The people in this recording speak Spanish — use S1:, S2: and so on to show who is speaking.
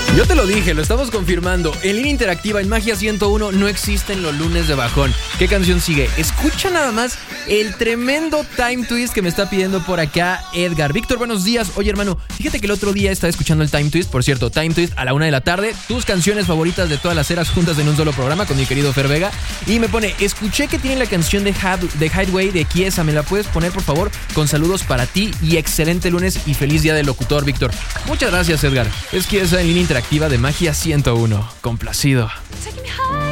S1: Yo te lo dije, lo estamos confirmando. En línea interactiva, en Magia 101, no existen los lunes de bajón. ¿Qué canción sigue? Escucha nada más el tremendo Time Twist que me está pidiendo por acá Edgar. Víctor, buenos días. Oye, hermano, fíjate que el otro día estaba escuchando el Time Twist. Por cierto, Time Twist a la 1 de la tarde. Tus canciones favoritas de todas las eras juntas en un solo programa con mi querido Fer Vega. Y me pone, escuché que tiene la canción de Hideaway de Chiesa. ¿Me la puedes poner, por favor? Con saludos para ti y excelente lunes y feliz día del locutor, Víctor. Muchas gracias, Edgar. Es Chiesa en línea interactiva de Magia 101. Complacido.